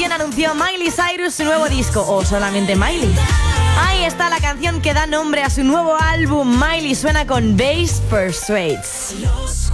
también anunció Miley Cyrus su nuevo disco, o solamente Miley. Ahí está la canción que da nombre a su nuevo álbum. Miley suena con Bass Persuades.